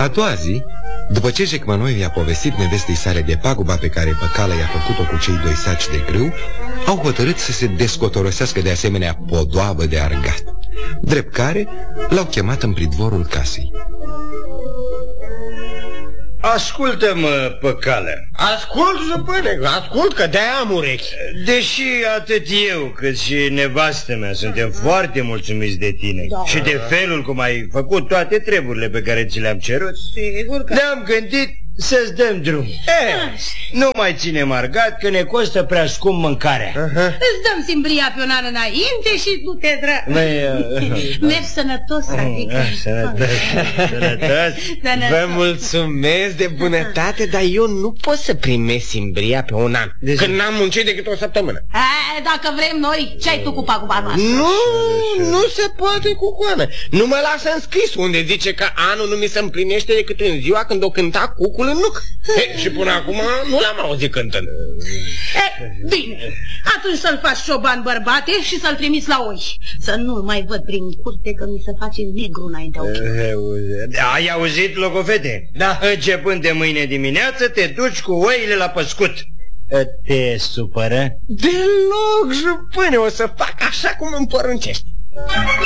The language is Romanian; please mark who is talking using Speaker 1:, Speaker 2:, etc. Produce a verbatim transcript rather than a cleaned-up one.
Speaker 1: A doua zi, după ce Jecmănoi i-a povestit nevestei sale de paguba pe care Păcală i-a făcut-o cu cei doi saci de grâu, au hotărât să se descotorosească de asemenea podoabă de argat, drept care l-au chemat în pridvorul casei.
Speaker 2: Ascultă-mă, Păcală.
Speaker 3: Ascult, stăpâne, ascult, că de-aia am urechi.
Speaker 2: Deși atât eu cât și nevastă mea suntem foarte mulțumiți de tine, da, și de felul cum ai făcut toate treburile pe care ți le-am cerut,
Speaker 3: sigur că...
Speaker 2: ne-am gândit să-ți dăm drum. E, nu mai ținem argat, că ne costă prea scump mâncarea.
Speaker 4: uh-huh. Îți dăm simbria pe un an înainte și nu te drag. Mergi sănătos, adică.
Speaker 2: Sănătos, sănătos.
Speaker 3: Vă mulțumesc de bunătate, dar eu nu pot să primesc simbria pe un an, deci... când n-am muncit decât o săptămână.
Speaker 4: A, dacă vrem noi, ce-ai tu cu paguba noastră?
Speaker 3: Nu, nu se poate, cucoană. Nu mă lasă înscris unde zice că anul nu mi se împlinește decât în ziua când o cânta cucul în nuc. He, și până acum nu l-am auzit cântând.
Speaker 4: E, bine, atunci să-l faci șoban, bărbate, și să-l trimiți la oi. Să nu-l mai văd prin curte, că mi se face negru înaintea ochii.
Speaker 2: Ai auzit, logofete? Da. Începând de mâine dimineață te duci cu oile la păscut. Te supără?
Speaker 3: Deloc, jupâne, o să fac așa cum îmi poruncești.